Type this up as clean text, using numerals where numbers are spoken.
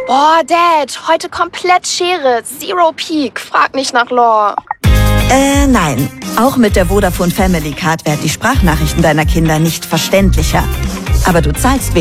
Boah, Dad, heute komplett Schere. Zero Peak. Frag nicht nach Lore. Nein. Auch mit der Vodafone Family Card werden die Sprachnachrichten deiner Kinder nicht verständlicher. Aber du zahlst